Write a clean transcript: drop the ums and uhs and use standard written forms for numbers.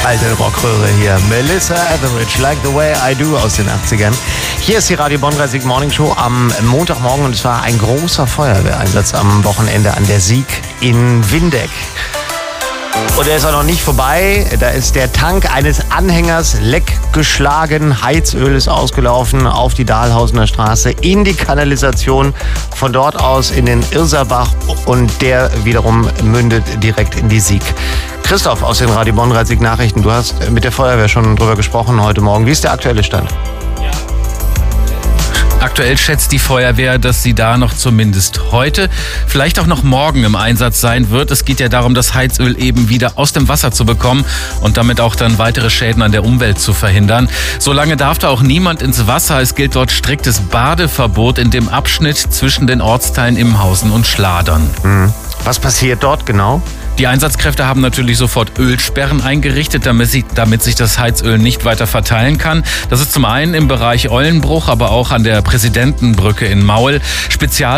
Alte Rockröhre hier. Melissa Etheridge, Like the Way I Do aus den 80ern. Hier ist die Radio Bonn 30 Morning Show am Montagmorgen und es war ein großer Feuerwehreinsatz am Wochenende an der Sieg in Windeck. Und er ist auch noch nicht vorbei. Da ist der Tank eines Anhängers leckgeschlagen. Heizöl ist ausgelaufen auf die Dahlhausener Straße in die Kanalisation. Von dort aus in den Irserbach und der wiederum mündet direkt in die Sieg. Christoph aus den Radio Bonn 30 Nachrichten. Du hast mit der Feuerwehr schon drüber gesprochen heute Morgen. Wie ist der aktuelle Stand? Aktuell schätzt die Feuerwehr, dass sie da noch zumindest heute, vielleicht auch noch morgen im Einsatz sein wird. Es geht ja darum, das Heizöl eben wieder aus dem Wasser zu bekommen und damit auch dann weitere Schäden an der Umwelt zu verhindern. Solange darf da auch niemand ins Wasser. Es gilt dort striktes Badeverbot in dem Abschnitt zwischen den Ortsteilen Imhausen und Schladern. Was passiert dort genau? Die Einsatzkräfte haben natürlich sofort Ölsperren eingerichtet, damit sich das Heizöl nicht weiter verteilen kann. Das ist zum einen im Bereich Eulenbruch, aber auch an der Präsidentenbrücke in Maul.